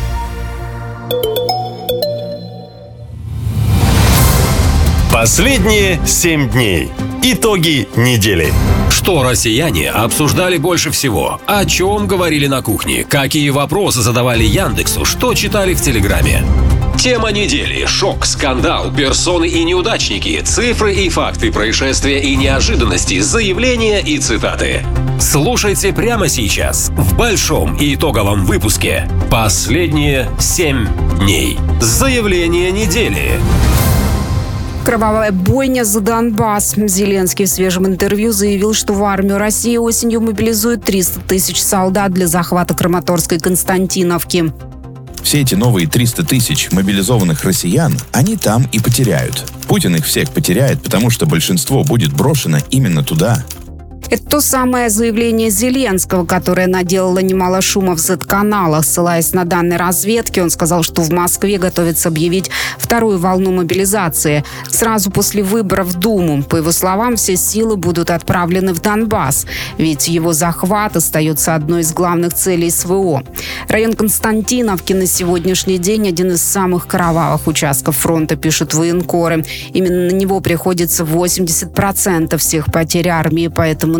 Последние 7 дней. Итоги недели. Что россияне обсуждали больше всего? О чем говорили на кухне? Какие вопросы задавали Яндексу? Что читали в Телеграме? Тема недели. Шок, скандал, персоны и неудачники, цифры и факты происшествия и неожиданности, заявления и цитаты. Слушайте прямо сейчас в большом и итоговом выпуске «Последние 7 дней». Заявление недели. Кровавая бойня за Донбасс. Зеленский в свежем интервью заявил, что в армию России осенью мобилизует 300 тысяч солдат для захвата Краматорской Константиновки. Все эти новые 300 тысяч мобилизованных россиян, они там и потеряют. Путин их всех потеряет, потому что большинство будет брошено именно туда. Это то самое заявление Зеленского, которое наделало немало шума в Z-каналах. Ссылаясь на данные разведки, он сказал, что в Москве готовится объявить вторую волну мобилизации. Сразу после выборов в Думу. По его словам, все силы будут отправлены в Донбасс, ведь его захват остается одной из главных целей СВО. Район Константиновки на сегодняшний день один из самых кровавых участков фронта, пишут военкоры. Именно на него приходится 80% всех потерь армии, поэтому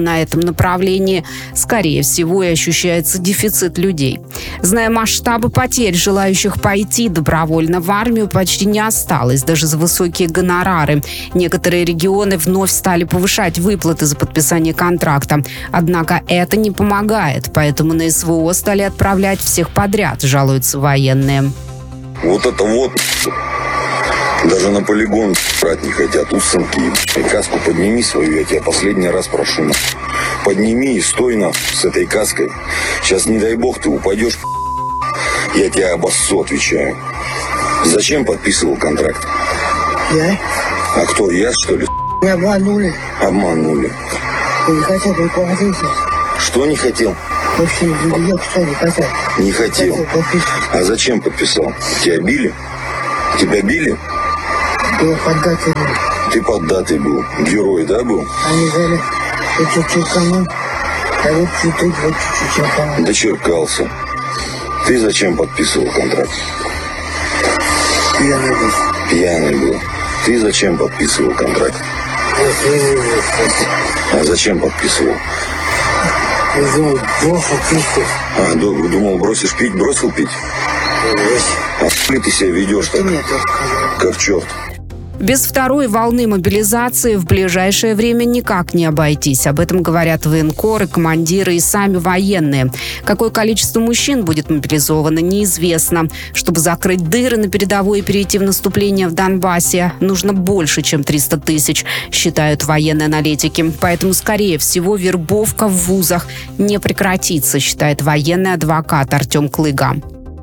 на этом направлении, скорее всего, и ощущается дефицит людей. Зная масштабы потерь, желающих пойти добровольно в армию почти не осталось, даже за высокие гонорары. Некоторые регионы вновь стали повышать выплаты за подписание контракта. Однако это не помогает, поэтому на СВО стали отправлять всех подряд, жалуются военные. Вот это вот... Даже на полигон брать не хотят, усанки. Каску подними свою, я тебя последний раз прошу. Подними и стой с этой каской. Сейчас, не дай бог, ты упадешь. Я тебя обоссу, отвечаю. Зачем подписывал контракт? Я? А кто, я, что ли? Меня обманули. Обманули. Я не хотел руководить. Что не хотел? Вообще, я что не хотел. Не хотел. А зачем подписал? Тебя били? Тебя били? Я поддатый был. Ты поддатый был. Герой, да, был? Они взяли чуть-чуть канал, а вот чуть-чуть канал. Дочеркался. Ты зачем подписывал контракт? Пьяный был. Пьяный был. Ты зачем подписывал контракт? А зачем подписывал? Я думал, бросил пить. А, думал, бросишь пить? Бросил пить? А ты себя ведешь так? Как черт. Без второй волны мобилизации в ближайшее время никак не обойтись. Об этом говорят военкоры, командиры и сами военные. Какое количество мужчин будет мобилизовано, неизвестно. Чтобы закрыть дыры на передовой и перейти в наступление в Донбассе, нужно больше, чем 300 тысяч, считают военные аналитики. Поэтому, скорее всего, вербовка в вузах не прекратится, считает военный адвокат Артем Клыга.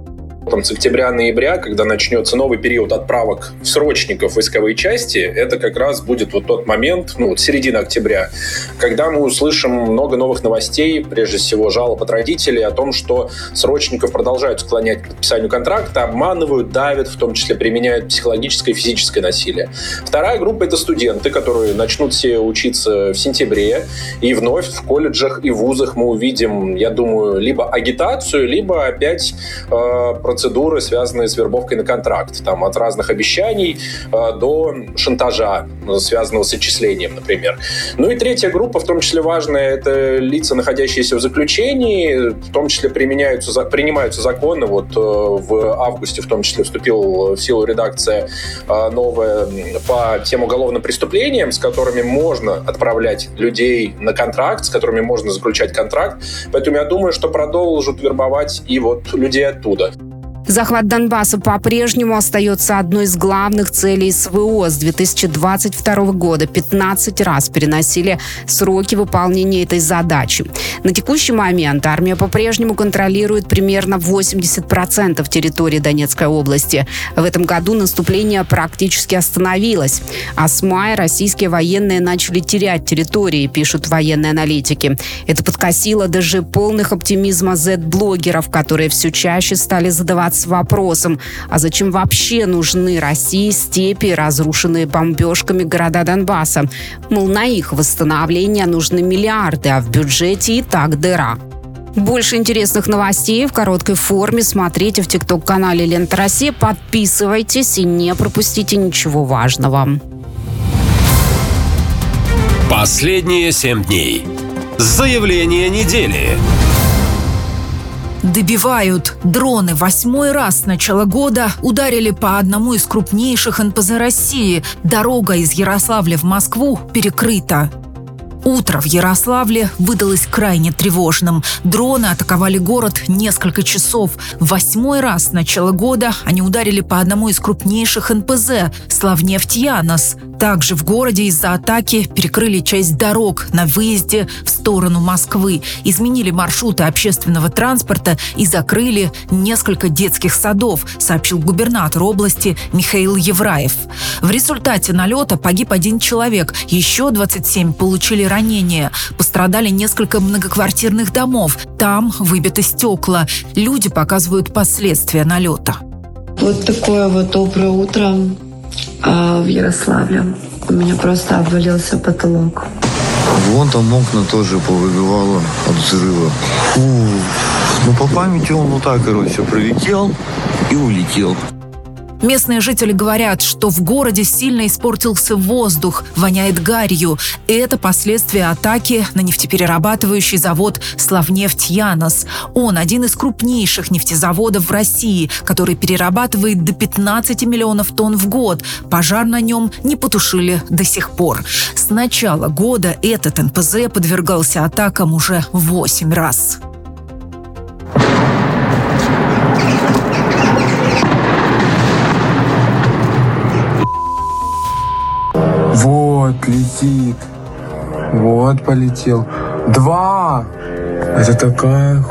С октября-ноября, когда начнется новый период отправок срочников в войсковые части, это как раз будет вот тот момент, середина октября, когда мы услышим много новых новостей, прежде всего жалоб от родителей о том, что срочников продолжают склонять к подписанию контракта, обманывают, давят, в том числе применяют психологическое и физическое насилие. Вторая группа — это студенты, которые начнут все учиться в сентябре, и вновь в колледжах и вузах мы увидим, я думаю, либо агитацию, либо опять процедуры, связанные с вербовкой на контракт. Там от разных обещаний до шантажа, связанного с отчислением, например. Ну и третья группа, в том числе важная, это лица, находящиеся в заключении, в том числе принимаются законы. Вот в августе, в том числе, вступила в силу редакция новая по тем уголовным преступлениям, с которыми можно отправлять людей на контракт, с которыми можно заключать контракт. Поэтому я думаю, что продолжат вербовать и вот людей оттуда. Захват Донбасса по-прежнему остается одной из главных целей СВО. С 2022 года 15 раз переносили сроки выполнения этой задачи. На текущий момент армия по-прежнему контролирует примерно 80% территории Донецкой области. В этом году наступление практически остановилось. А с мая российские военные начали терять территории, пишут военные аналитики. Это подкосило даже полных оптимизма Z-блогеров, которые все чаще стали задаваться вопросом, а зачем вообще нужны России степи, разрушенные бомбежками города Донбасса? Мол, на их восстановление нужны миллиарды, а в бюджете и так дыра. Больше интересных новостей в короткой форме смотрите в ТикТок-канале Лента Россия. Подписывайтесь и не пропустите ничего важного. Последние 7 дней. Заявление недели. Добивают. Дроны 8-й раз с начала года ударили по одному из крупнейших НПЗ России. Дорога из Ярославля в Москву перекрыта. Утро в Ярославле выдалось крайне тревожным. Дроны атаковали город несколько часов. 8-й раз с начала года они ударили по одному из крупнейших НПЗ – Славнефть-Янос. Также в городе из-за атаки перекрыли часть дорог на выезде в сторону Москвы, изменили маршруты общественного транспорта и закрыли несколько детских садов, сообщил губернатор области Михаил Евраев. В результате налета погиб 1 человек, еще 27 получили ранения. Пострадали несколько многоквартирных домов, там выбиты стекла. Люди показывают последствия налета. Вот такое вот доброе утро в Ярославле. У меня просто обвалился потолок. Вон там окна тоже повыбивало от взрыва. Ну, по памяти он вот так, прилетел и улетел. Местные жители говорят, что в городе сильно испортился воздух, воняет гарью. И это последствия атаки на нефтеперерабатывающий завод «Славнефть Янос». Он один из крупнейших нефтезаводов в России, который перерабатывает до 15 миллионов тонн в год. Пожар на нем не потушили до сих пор. С начала года этот НПЗ подвергался атакам уже 8 раз. Вот, летит. Вот, полетел. 2! Это такая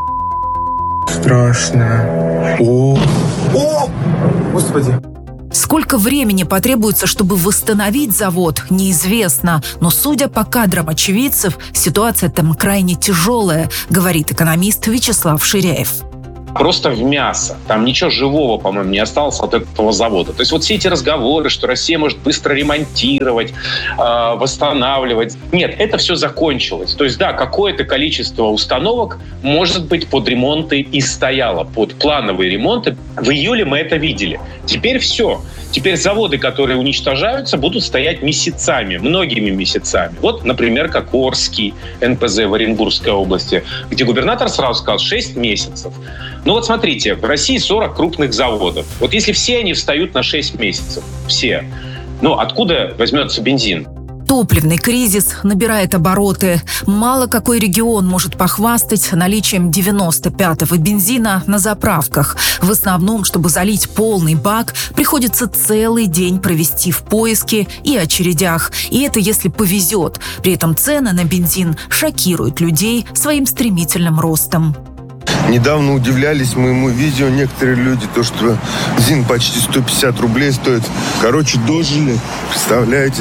страшная. О! Господи! Сколько времени потребуется, чтобы восстановить завод, неизвестно. Но, судя по кадрам очевидцев, ситуация там крайне тяжелая, говорит экономист Вячеслав Ширяев. Просто в мясо. Там ничего живого, по-моему, не осталось от этого завода. То есть вот все эти разговоры, что Россия может быстро ремонтировать, восстанавливать. Нет, это все закончилось. То есть да, какое-то количество установок, может быть, под ремонты и стояло, под плановые ремонты. В июле мы это видели. Теперь все. Теперь заводы, которые уничтожаются, будут стоять месяцами, многими месяцами. Вот, например, как Орский НПЗ в Оренбургской области, где губернатор сразу сказал 6 месяцев. Ну вот смотрите, в России 40 крупных заводов. Вот если все они встают на 6 месяцев, все, откуда возьмется бензин? Топливный кризис набирает обороты. Мало какой регион может похвастать наличием 95-го бензина на заправках. В основном, чтобы залить полный бак, приходится целый день провести в поиске и очередях. И это если повезет. При этом цены на бензин шокируют людей своим стремительным ростом. Недавно удивлялись моему видео некоторые люди, то, что бензин почти 150 рублей стоит. Короче, дожили, представляете,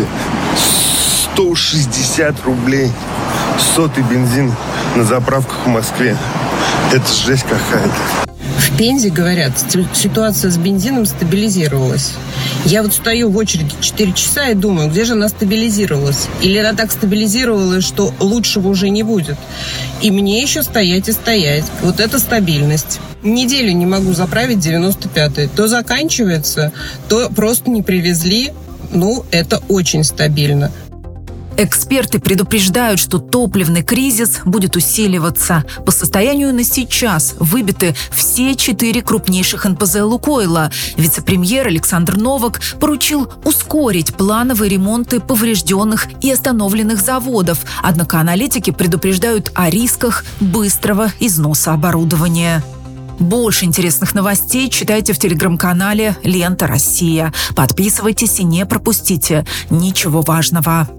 160 рублей сотый бензин на заправках в Москве. Это жесть какая-то. В Пензе, говорят, ситуация с бензином стабилизировалась. Я вот стою в очереди 4 часа и думаю, где же она стабилизировалась? Или она так стабилизировалась, что лучшего уже не будет? И мне еще стоять и стоять. Вот это стабильность. Неделю не могу заправить 95-й. То заканчивается, то просто не привезли. Это очень стабильно. Эксперты предупреждают, что топливный кризис будет усиливаться. По состоянию на сейчас выбиты все 4 крупнейших НПЗ «Лукойла». Вице-премьер Александр Новак поручил ускорить плановые ремонты поврежденных и остановленных заводов. Однако аналитики предупреждают о рисках быстрого износа оборудования. Больше интересных новостей читайте в телеграм-канале «Лента Россия». Подписывайтесь и не пропустите ничего важного.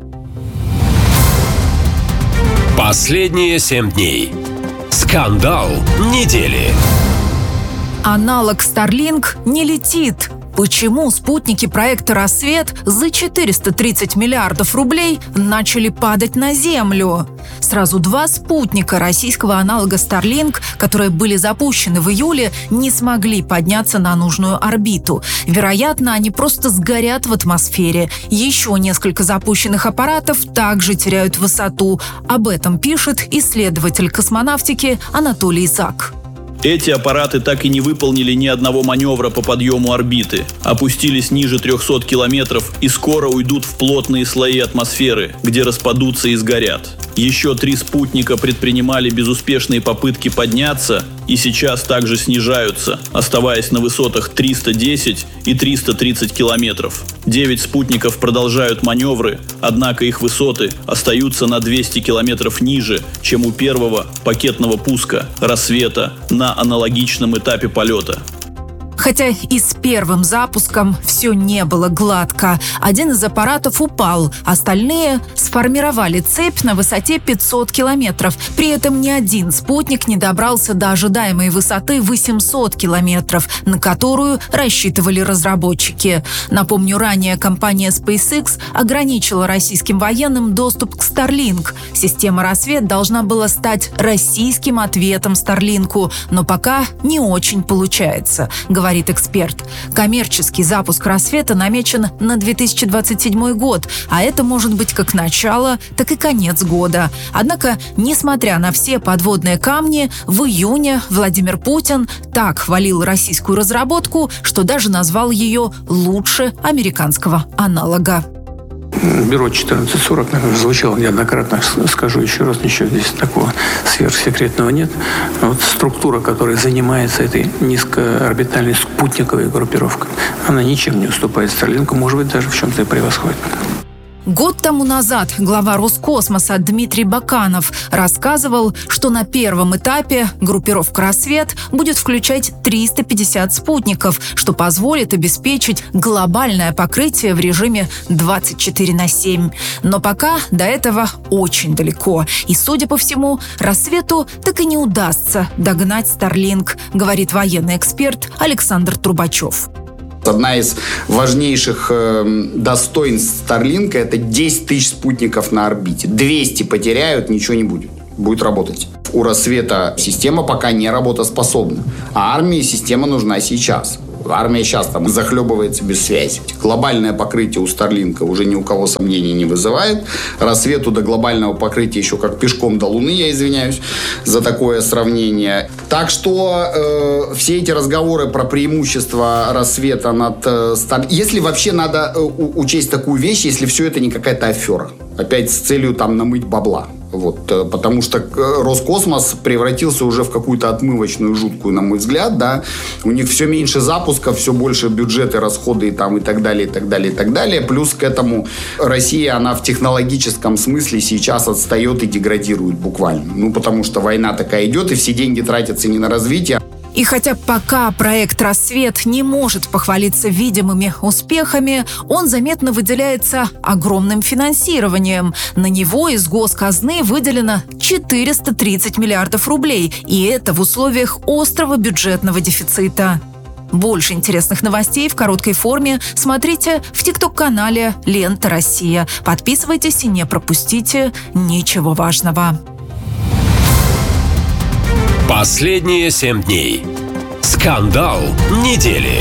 Последние 7 дней. Скандал недели. Аналог Starlink не летит. Почему спутники проекта «Рассвет» за 430 миллиардов рублей начали падать на Землю? Сразу 2 спутника российского аналога Starlink, которые были запущены в июле, не смогли подняться на нужную орбиту. Вероятно, они просто сгорят в атмосфере. Еще несколько запущенных аппаратов также теряют высоту. Об этом пишет исследователь космонавтики Анатолий Зак. Эти аппараты так и не выполнили ни одного маневра по подъему орбиты, опустились ниже 300 километров и скоро уйдут в плотные слои атмосферы, где распадутся и сгорят. Еще 3 спутника предпринимали безуспешные попытки подняться и сейчас также снижаются, оставаясь на высотах 310 и 330 километров. 9 спутников продолжают маневры, однако их высоты остаются на 200 километров ниже, чем у первого пакетного пуска «Рассвета» на аналогичном этапе полета. Хотя и с первым запуском все не было гладко. Один из аппаратов упал, остальные сформировали цепь на высоте 500 километров. При этом ни один спутник не добрался до ожидаемой высоты 800 километров, на которую рассчитывали разработчики. Напомню, ранее компания SpaceX ограничила российским военным доступ к Starlink. Система «Рассвет» должна была стать российским ответом Starlink'у, но пока не очень получается, говорит говорит эксперт. Коммерческий запуск «Рассвета» намечен на 2027 год, а это может быть как начало, так и конец года. Однако, несмотря на все подводные камни, в июне Владимир Путин так хвалил российскую разработку, что даже назвал ее лучше американского аналога. Бюро 1440, наверное, звучало неоднократно, скажу еще раз, ничего здесь такого сверхсекретного нет. Вот структура, которая занимается этой низкоорбитальной спутниковой группировкой, она ничем не уступает Старлинку, может быть, даже в чем-то и превосходит. Год тому назад глава Роскосмоса Дмитрий Баканов рассказывал, что на первом этапе группировка «Рассвет» будет включать 350 спутников, что позволит обеспечить глобальное покрытие в режиме 24/7. Но пока до этого очень далеко. И, судя по всему, «Рассвету» так и не удастся догнать Starlink, говорит военный эксперт Александр Трубачев. Одна из важнейших достоинств Starlink – это 10 тысяч спутников на орбите. 200 потеряют, ничего не будет. Будет работать. У «Рассвета» система пока не работоспособна. А армии система нужна сейчас. Армия сейчас там захлебывается без связи. Глобальное покрытие у Старлинка уже ни у кого сомнений не вызывает. «Рассвету» до глобального покрытия еще как пешком до Луны, я извиняюсь за такое сравнение. Так что все эти разговоры про преимущество «Рассвета» над Старлинком, если вообще надо учесть такую вещь, если все это не какая-то афера, опять с целью там намыть бабла. Вот, потому что Роскосмос превратился уже в какую-то отмывочную жуткую, на мой взгляд, да. У них все меньше запусков, все больше бюджеты, расходы там, и так далее, и так далее, и так далее. Плюс к этому Россия, она в технологическом смысле сейчас отстает и деградирует буквально. Ну, потому что война такая идет, и все деньги тратятся не на развитие. И хотя пока проект «Рассвет» не может похвалиться видимыми успехами, он заметно выделяется огромным финансированием. На него из госказны выделено 430 миллиардов рублей, и это в условиях острого бюджетного дефицита. Больше интересных новостей в короткой форме смотрите в ТикТок-канале «Лента Россия». Подписывайтесь и не пропустите ничего важного. Последние 7 дней. Скандал недели.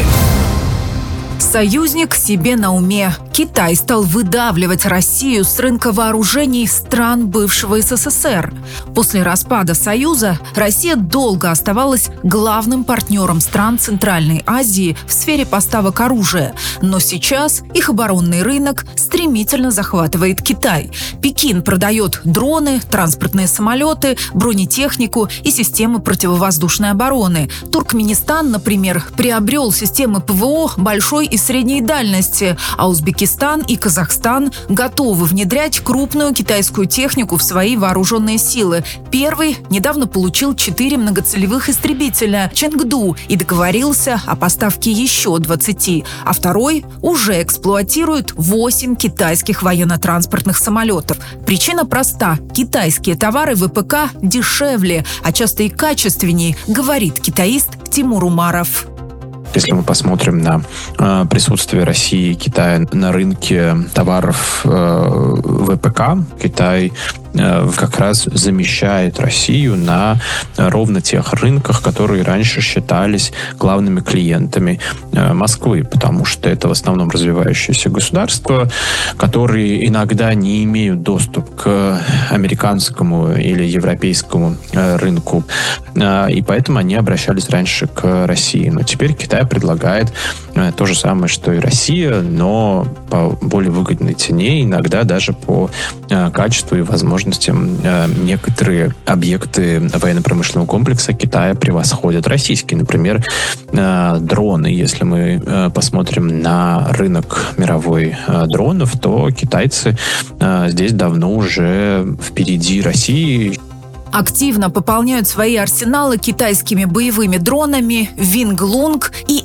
Союзник себе на уме. Китай стал выдавливать Россию с рынка вооружений стран бывшего СССР. После распада Союза Россия долго оставалась главным партнером стран Центральной Азии в сфере поставок оружия. Но сейчас их оборонный рынок стремительно захватывает Китай. Пекин продает дроны, транспортные самолеты, бронетехнику и системы противовоздушной обороны. Туркменистан, например, приобрел системы ПВО большой и средней дальности, а Узбекистан и Казахстан готовы внедрять крупную китайскую технику в свои вооруженные силы. Первый недавно получил 4 многоцелевых истребителя «Чэнгду» и договорился о поставке еще 20, а второй уже эксплуатирует 8 китайских военно-транспортных самолетов. Причина проста – китайские товары ВПК дешевле, а часто и качественнее, говорит китаист Тимур Умаров. Если мы посмотрим на присутствие России и Китая на рынке товаров ВПК, Китай как раз замещает Россию на ровно тех рынках, которые раньше считались главными клиентами Москвы, потому что это в основном развивающиеся государства, которые иногда не имеют доступ к американскому или европейскому рынку, и поэтому они обращались раньше к России. Но теперь Китай предлагает то же самое, что и Россия, но по более выгодной цене, иногда даже по качеству и возможностям. Некоторые объекты военно-промышленного комплекса Китая превосходят российские. Например, дроны. Если мы посмотрим на рынок мировой дронов, то китайцы здесь давно уже впереди России. Активно пополняют свои арсеналы китайскими боевыми дронами Винг-Лунг и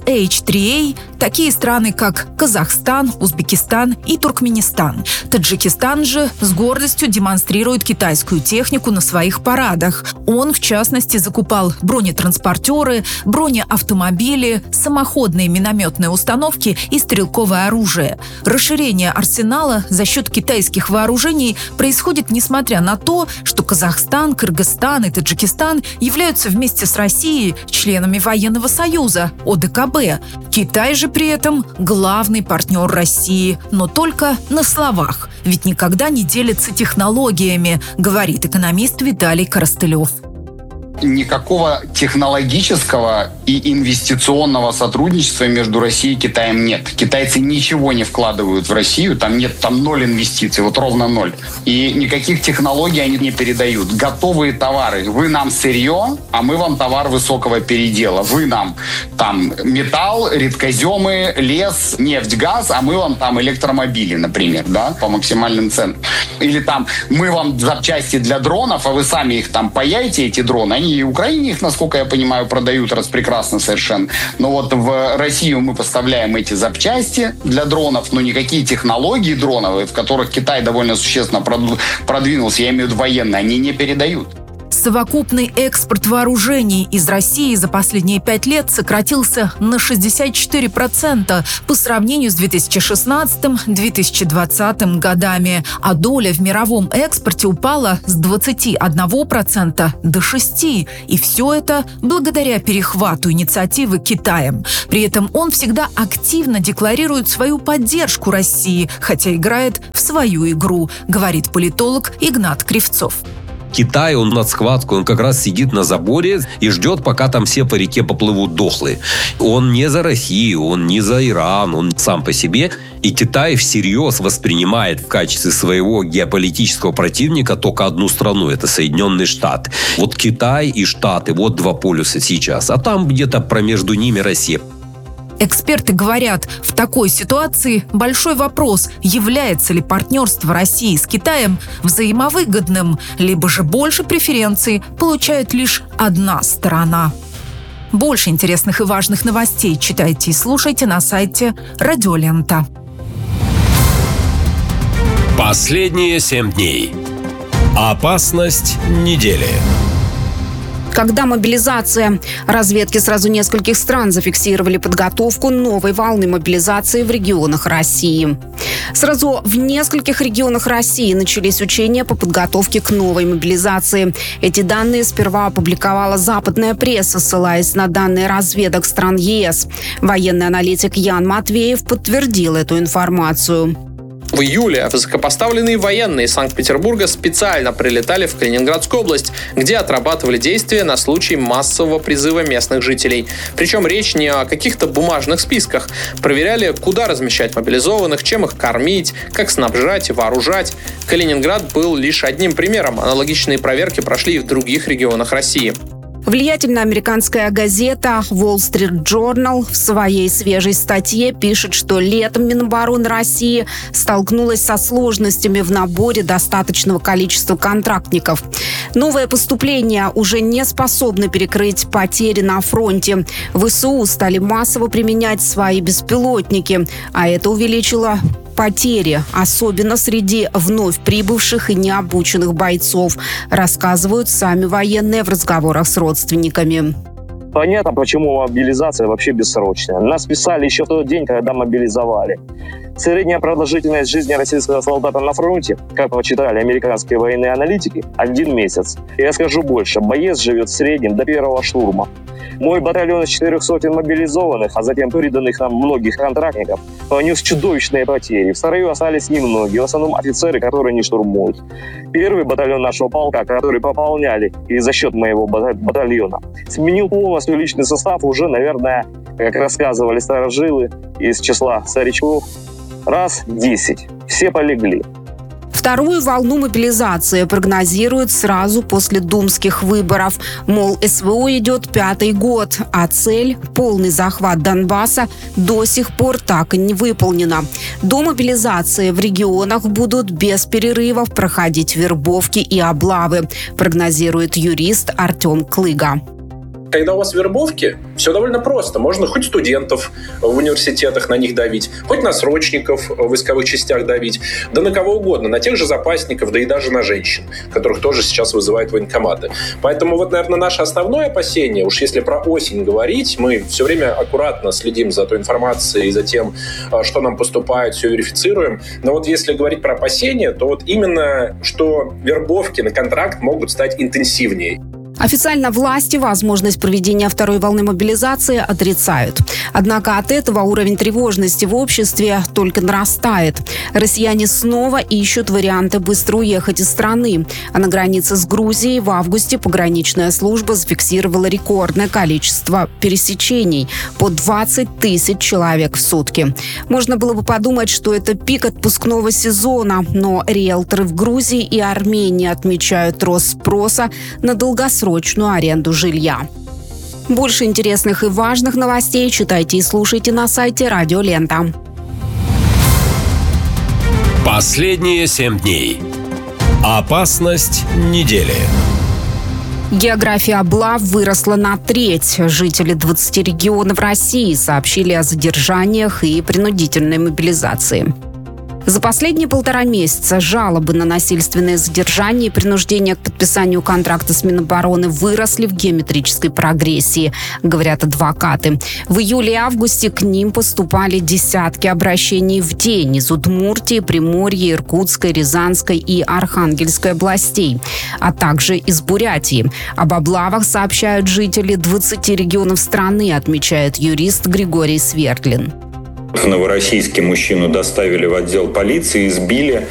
SH-3A такие страны, как Казахстан, Узбекистан и Туркменистан. Таджикистан же с гордостью демонстрирует китайскую технику на своих парадах. Он, в частности, закупал бронетранспортеры, бронеавтомобили, самоходные минометные установки и стрелковое оружие. Расширение арсенала за счет китайских вооружений происходит несмотря на то, что Казахстан, Кыргызстан и Таджикистан являются вместе с Россией членами военного союза. О АДКБ. Китай же при этом главный партнер России, но только на словах, ведь никогда не делится технологиями, говорит экономист Виталий Коростылев. Никакого технологического и инвестиционного сотрудничества между Россией и Китаем нет. Китайцы ничего не вкладывают в Россию, там 0 инвестиций, вот ровно 0. И никаких технологий они не передают. Готовые товары. Вы нам сырье, а мы вам товар высокого передела. Вы нам там металл, редкоземы, лес, нефть, газ, а мы вам там электромобили, например, да, по максимальным ценам. Или там мы вам запчасти для дронов, а вы сами их там паяете, эти дроны. Они и в Украине их, насколько я понимаю, продают распрекрасно совершенно. Но вот в Россию мы поставляем эти запчасти для дронов, но никакие технологии дроновые, в которых Китай довольно существенно продвинулся, я имею в виду военные, они не передают. Совокупный экспорт вооружений из России за последние 5 лет сократился на 64% по сравнению с 2016-2020 годами, а доля в мировом экспорте упала с 21% до 6%. И все это благодаря перехвату инициативы Китаем. При этом он всегда активно декларирует свою поддержку России, хотя играет в свою игру, говорит политолог Игнат Кривцов. Китай, он над схваткой, он как раз сидит на заборе и ждет, пока там все по реке поплывут дохлые. Он не за Россию, он не за Иран, он сам по себе. И Китай всерьез воспринимает в качестве своего геополитического противника только одну страну, это Соединенные Штаты. Вот Китай и Штаты, вот два полюса сейчас. А там где-то промежду ними Россия. Эксперты говорят, в такой ситуации большой вопрос, является ли партнерство России с Китаем взаимовыгодным, либо же больше преференций получает лишь одна сторона. Больше интересных и важных новостей читайте и слушайте на сайте Радиолента. Последние 7 дней. Опасность недели. Когда мобилизация? Разведки сразу нескольких стран зафиксировали подготовку новой волны мобилизации в регионах России. Сразу в нескольких регионах России начались учения по подготовке к новой мобилизации. Эти данные сперва опубликовала западная пресса, ссылаясь на данные разведок стран ЕС. Военный аналитик Ян Матвеев подтвердил эту информацию. В июле высокопоставленные военные из Санкт-Петербурга специально прилетали в Калининградскую область, где отрабатывали действия на случай массового призыва местных жителей. Причем речь не о каких-то бумажных списках. Проверяли, куда размещать мобилизованных, чем их кормить, как снабжать и вооружать. Калининград был лишь одним примером. Аналогичные проверки прошли и в других регионах России. Влиятельная американская газета Wall Street Journal в своей свежей статье пишет, что летом Минобороны России столкнулась со сложностями в наборе достаточного количества контрактников. Новые поступления уже не способны перекрыть потери на фронте. ВСУ стали массово применять свои беспилотники, а это увеличило потери, особенно среди вновь прибывших и необученных бойцов, рассказывают сами военные в разговорах с родственниками. Понятно, почему мобилизация вообще бессрочная. Нас писали еще в тот день, когда мобилизовали. Средняя продолжительность жизни российского солдата на фронте, как почитали американские военные аналитики, 1 месяц. Я скажу больше, боец живет в среднем до первого штурма. Мой батальон из 400 мобилизованных, а затем приданных нам многих контрактников, понес чудовищные потери. В строю остались немногие, в основном офицеры, которые не штурмуют. Первый батальон нашего полка, который пополняли и за счет моего батальона, сменил полностью личный состав уже, наверное, как рассказывали старожилы из числа старичков, раз 10. Все полегли. Вторую волну мобилизации прогнозируют сразу после думских выборов. Мол, СВО идет 5-й год, а цель – полный захват Донбасса – до сих пор так и не выполнена. До мобилизации в регионах будут без перерывов проходить вербовки и облавы, прогнозирует юрист Артем Клыга. Когда у вас вербовки, все довольно просто. Можно хоть студентов в университетах на них давить, хоть на срочников в войсковых частях давить, да на кого угодно, на тех же запасников, да и даже на женщин, которых тоже сейчас вызывают военкоматы. Поэтому вот, наверное, наше основное опасение, уж если про осень говорить, мы все время аккуратно следим за той информацией и за тем, что нам поступает, все верифицируем. Но вот если говорить про опасения, то вот именно, что вербовки на контракт могут стать интенсивнее. Официально власти возможность проведения второй волны мобилизации отрицают. Однако от этого уровень тревожности в обществе только нарастает. Россияне снова ищут варианты быстро уехать из страны. А на границе с Грузией в августе пограничная служба зафиксировала рекордное количество пересечений – по 20 тысяч человек в сутки. Можно было бы подумать, что это пик отпускного сезона, но риэлторы в Грузии и Армении отмечают рост спроса на долгосрочную аренду жилья. Больше интересных и важных новостей читайте и слушайте на сайте Радио Лента. Последние 7 дней. Опасность недели. География облав выросла на треть. Жители 20 регионов России сообщили о задержаниях и принудительной мобилизации. За последние 1,5 месяца жалобы на насильственное задержание и принуждение к подписанию контракта с Минобороны выросли в геометрической прогрессии, говорят адвокаты. В июле и августе к ним поступали десятки обращений в день из Удмуртии, Приморья, Иркутской, Рязанской и Архангельской областей, а также из Бурятии. Об облавах сообщают жители 20 регионов страны, отмечает юрист Григорий Свердлин. В Новороссийске мужчину доставили в отдел полиции, избили,